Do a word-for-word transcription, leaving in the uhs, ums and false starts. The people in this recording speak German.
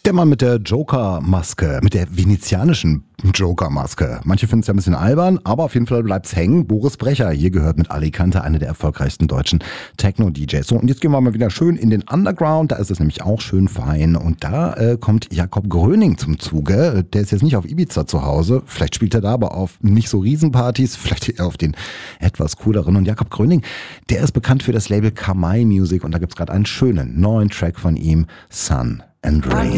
Der Mann mit der Joker-Maske, mit der venezianischen Joker-Maske. Manche finden es ja ein bisschen albern, aber auf jeden Fall bleibt's hängen. Boris Brecher, hier gehört mit Alicante, eine der erfolgreichsten deutschen Techno-D Js. So, und jetzt gehen wir mal wieder schön in den Underground, da ist es nämlich auch schön fein. Und da äh, kommt Jakob Gröning zum Zuge. Der ist jetzt nicht auf Ibiza zu Hause, vielleicht spielt er da aber auf nicht so Riesenpartys, vielleicht eher auf den etwas cooleren. Und Jakob Gröning, der ist bekannt für das Label Kamai Music und da gibt's gerade einen schönen neuen Track von ihm, Sun and Rain.